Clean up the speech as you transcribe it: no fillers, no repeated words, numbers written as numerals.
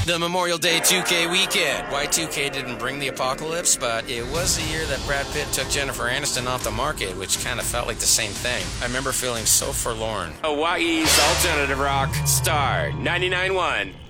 The Memorial Day 2K weekend. Y2K didn't bring the apocalypse, but it was the year that Brad Pitt took Jennifer Aniston off the market, which kind of felt like the same thing. I remember feeling so forlorn. Hawaii's alternative rock, Star 99.1.